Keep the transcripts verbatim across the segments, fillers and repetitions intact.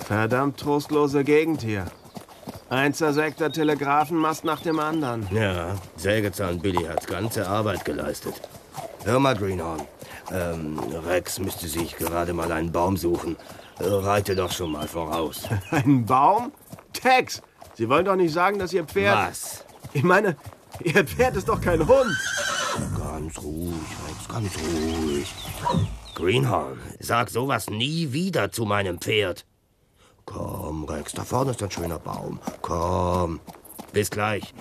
Verdammt trostlose Gegend hier. Ein zersägter Telegrafenmast nach dem anderen. Ja, Sägezahn Billy hat ganze Arbeit geleistet. Hör mal, Greenhorn. Ähm, Rex müsste sich gerade mal einen Baum suchen. Reite doch schon mal voraus. Ein Baum? Tex, Sie wollen doch nicht sagen, dass Ihr Pferd... Was? Ich meine, Ihr Pferd ist doch kein Hund. Ganz ruhig, Rex, ganz ruhig. Greenhorn, sag sowas nie wieder zu meinem Pferd. Komm, Rex, da vorne ist ein schöner Baum. Komm, bis gleich.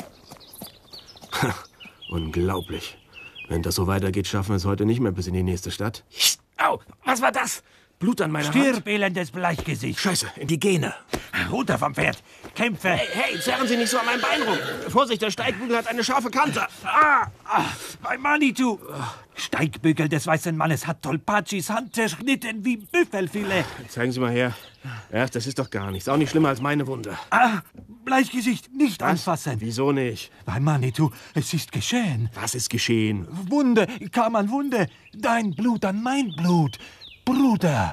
Unglaublich. Wenn das so weitergeht, schaffen wir es heute nicht mehr bis in die nächste Stadt. Au, was war das? Blut an meiner Stirb, Hand. elendes Bleichgesicht. Scheiße, indigene. Runter vom Pferd. Kämpfe. Hey, hey, zerren Sie nicht so an meinem Bein rum. Vorsicht, der Steigbügel hat eine scharfe Kante. Ah, ah, mein Manitou. Steigbügel des weißen Mannes hat Tolpachis Hand zerschnitten wie Büffelfilet. Zeigen Sie mal her. Ach, das ist doch gar nichts. Auch nicht schlimmer als meine Wunde. Ah, Bleichgesicht, nicht Was? anfassen. Wieso nicht? Mein Manitou, es ist geschehen. Was ist geschehen? Wunde, kam an Wunde. Dein Blut an mein Blut. Bruder.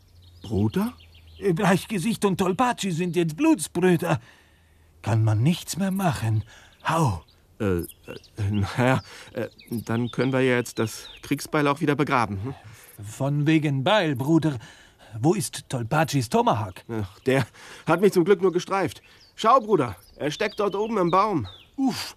Bruder? Bleichgesicht und Tolpachi sind jetzt Blutsbrüder. Kann man nichts mehr machen. Hau. Äh, äh naja, äh, dann können wir ja jetzt das Kriegsbeil auch wieder begraben. Hm? Von wegen Beil, Bruder. Wo ist Tolpachis Tomahawk? Ach, der hat mich zum Glück nur gestreift. Schau, Bruder, er steckt dort oben im Baum. Uff,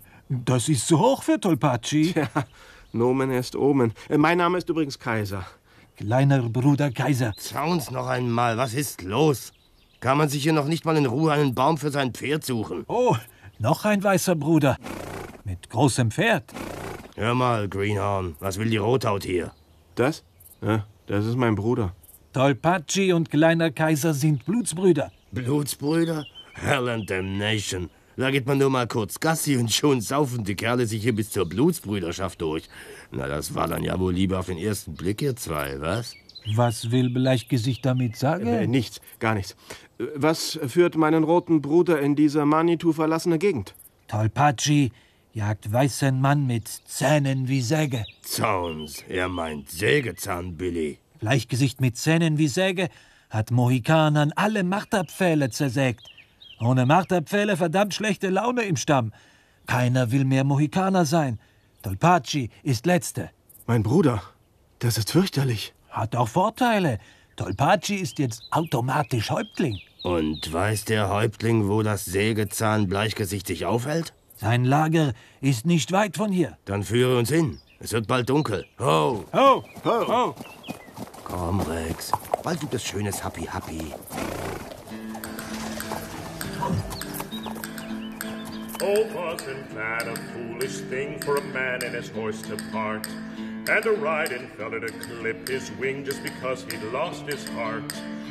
das ist zu hoch für Tolpachi. Ja, Nomen est Omen. Äh, mein Name ist übrigens Kaiser. Kleiner Bruder Kaiser. Schauen's noch einmal, was ist los? Kann man sich hier noch nicht mal in Ruhe einen Baum für sein Pferd suchen? Oh, noch ein weißer Bruder. Mit großem Pferd. Hör mal, Greenhorn, was will die Rothaut hier? Das? Ja, das ist mein Bruder. Tolpachi und kleiner Kaiser sind Blutsbrüder. Blutsbrüder? Hell and damnation. Da geht man nur mal kurz Gassi und schon saufen die Kerle sich hier bis zur Blutsbrüderschaft durch. Na, das war dann ja wohl lieber auf den ersten Blick, ihr zwei, was? Was will Bleichgesicht damit sagen? Äh, nichts, gar nichts. Äh, Was führt meinen roten Bruder in diese Manitou verlassene Gegend? Tolpachi jagt weißen Mann mit Zähnen wie Säge. Zauns, er meint Sägezahn Billy. Bleichgesicht mit Zähnen wie Säge hat Mohikanern alle Marterpfähle zersägt. Ohne Marterpfähle verdammt schlechte Laune im Stamm. Keiner will mehr Mohikaner sein. Tolpachi ist Letzte. Mein Bruder, das ist fürchterlich. Hat auch Vorteile. Tolpachi ist jetzt automatisch Häuptling. Und weiß der Häuptling, wo das Sägezahn Bleichgesicht sich aufhält? Sein Lager ist nicht weit von hier. Dann führe uns hin. Es wird bald dunkel. Ho! Ho, ho, ho. Komm, Rex. Bald gibt es schönes Happy Happy. Oh, wasn't that a foolish thing for a man and his horse to part? And a ride and fell to clip his wing just because he'd lost his heart.